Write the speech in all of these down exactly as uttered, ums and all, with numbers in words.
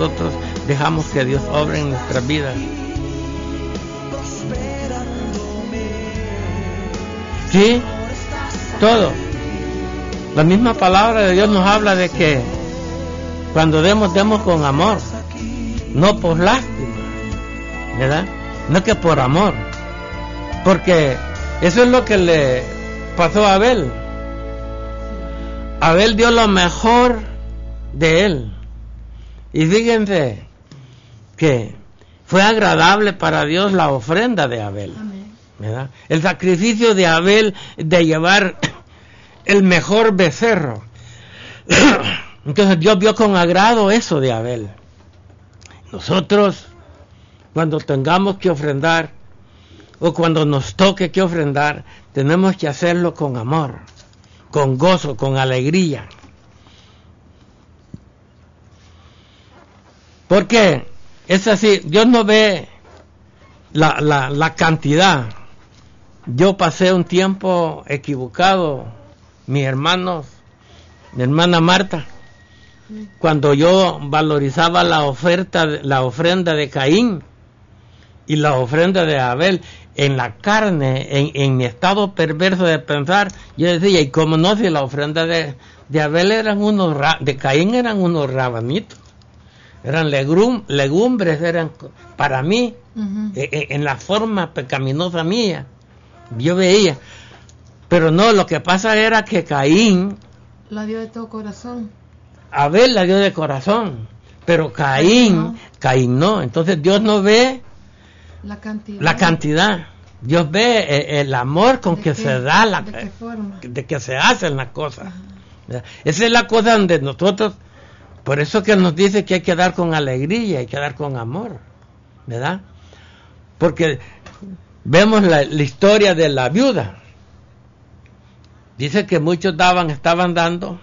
nosotros dejamos que Dios obre en nuestras vidas. Sí, todo. La misma palabra de Dios nos habla de que cuando demos, demos con amor, no por lástima, ¿verdad? No que por amor, porque eso es lo que le pasó a Abel. Abel dio lo mejor de él, y fíjense que fue agradable para Dios la ofrenda de Abel, ¿verdad? El sacrificio de Abel de llevar el mejor becerro. Entonces Dios vio con agrado eso de Abel. Nosotros, cuando tengamos que ofrendar, o cuando nos toque que ofrendar, tenemos que hacerlo con amor, con gozo, con alegría. Porque es así, Dios no ve la, la, la cantidad. Yo pasé un tiempo equivocado, mis hermanos, mi hermana Marta, cuando yo valorizaba la oferta, la ofrenda de Caín y la ofrenda de Abel, en la carne, en, en mi estado perverso de pensar, yo decía, y como no, si la ofrenda de, de Abel eran unos, de Caín eran unos rabanitos, eran legum, legumbres, eran para mí, uh-huh. e, en la forma pecaminosa mía, yo veía, pero no, lo que pasa era que Caín la dio de todo corazón. Abel la dio de corazón, pero Caín, no. Caín no. Entonces Dios no ve la cantidad. La cantidad. Dios ve el, el amor con que qué, se da, la, de, qué forma. de que se hacen las cosas. Ajá. Esa es la cosa donde nosotros, por eso que nos dice que hay que dar con alegría, hay que dar con amor, ¿verdad? Porque vemos la, la historia de la viuda. Dice que muchos daban, estaban dando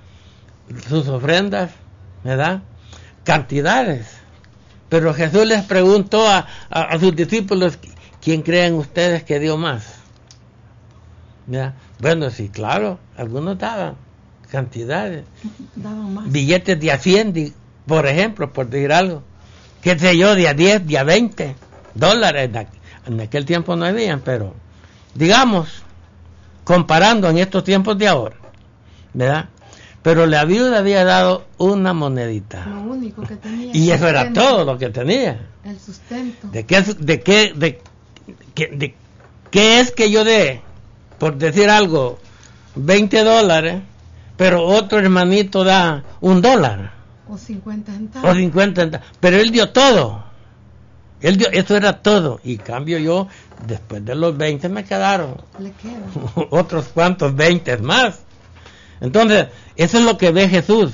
sus ofrendas, ¿verdad? Cantidades. Pero Jesús les preguntó a, a, a sus discípulos, ¿quién creen ustedes que dio más? ¿Verdad? Bueno, sí, claro, algunos daban cantidades. Daban más. Billetes de a cien, por ejemplo, por decir algo. ¿Qué sé yo? De a diez, de a veinte dólares. En aquel tiempo no habían, pero digamos, comparando en estos tiempos de ahora, ¿verdad? Pero la viuda había dado una monedita. Lo único que tenía. Y eso era todo lo que tenía. El sustento. ¿De qué, de qué, de, de, de qué es que yo dé, por decir algo, veinte dólares, pero otro hermanito da un dólar? O cincuenta centavos. O cincuenta centavos. Pero él dio todo. Él dio, eso era todo. Y cambio yo, después de los veinte me quedaron. Le quedan. Otros cuantos veinte más. Entonces, eso es lo que ve Jesús.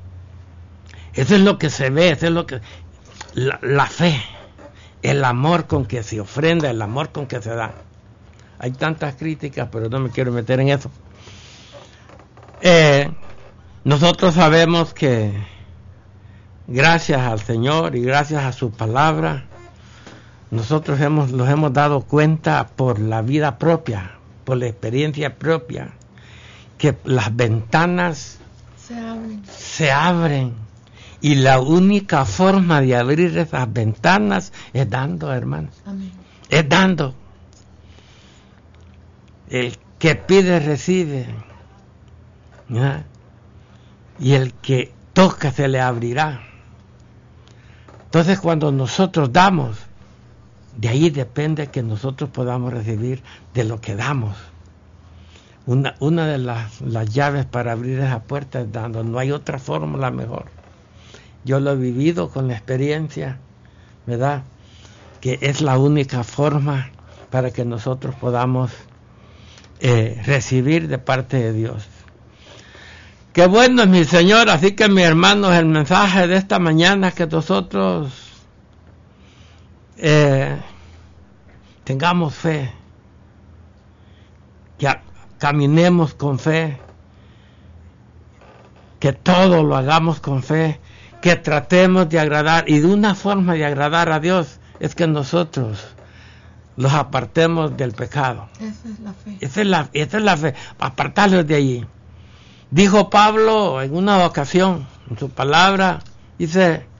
Eso es lo que se ve, eso es lo que... La, la fe, el amor con que se ofrenda, el amor con que se da. Hay tantas críticas, pero no me quiero meter en eso. Eh, nosotros sabemos que gracias al Señor y gracias a su palabra, nosotros hemos, nos hemos dado cuenta por la vida propia, por la experiencia propia, que las ventanas se abren. se abren y la única forma de abrir esas ventanas es dando, hermanos. Amén. Es dando. El que pide recibe, ¿ya? Y el que toca se le abrirá. Entonces cuando nosotros damos, de ahí depende que nosotros podamos recibir de lo que damos. Una, una de las, las llaves para abrir esa puerta es dando. No hay otra fórmula mejor. Yo lo he vivido con la experiencia, ¿verdad? Que es la única forma para que nosotros podamos eh, recibir de parte de Dios. Qué bueno es mi Señor. Así que mis hermanos, el mensaje de esta mañana es que nosotros eh, tengamos fe, que a, caminemos con fe, que todo lo hagamos con fe, que tratemos de agradar, y de una forma de agradar a Dios es que nosotros los apartemos del pecado. Esa es la fe. Esa es la, esa es la fe, apartarlos de allí. Dijo Pablo en una ocasión, en su palabra, dice,